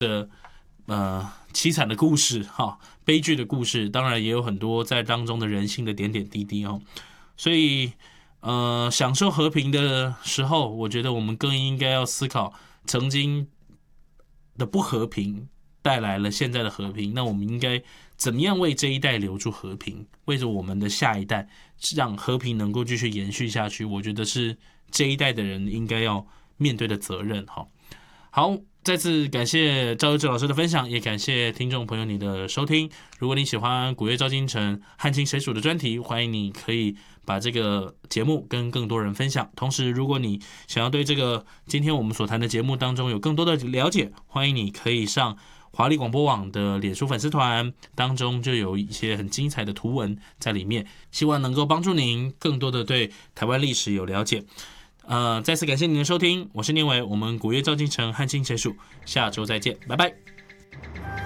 凄惨的故事哈，悲剧的故事，当然也有很多在当中的人性的点点滴滴哦。所以享受和平的时候，我觉得我们更应该要思考曾经的不和平带来了现在的和平，那我们应该怎么样为这一代留住和平，为着我们的下一代，让和平能够继续延续下去，我觉得是这一代的人应该要面对的责任。好，再次感谢赵佑志老师的分享，也感谢听众朋友你的收听。如果你喜欢古月赵京城汉清谁属的专题，欢迎你可以把这个节目跟更多人分享。同时，如果你想要对这个今天我们所谈的节目当中有更多的了解，欢迎你可以上华丽广播网的脸书粉丝团，当中就有一些很精彩的图文在里面，希望能够帮助您更多的对台湾历史有了解。再次感谢您的收听，我是念伟，我们古月赵京城汉清谁属，下周再见，拜拜。